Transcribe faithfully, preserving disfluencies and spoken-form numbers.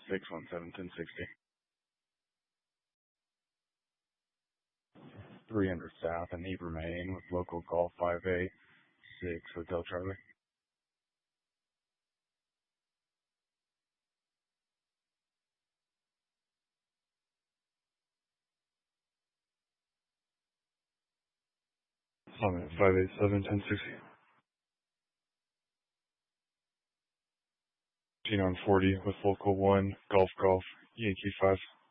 six one seven, ten sixty. three hundred South in Heber, Maine with local call five eight six Hotel Charlie. Summit five eight seven, ten sixty. Genome forty with local one Golf Golf Yankee five.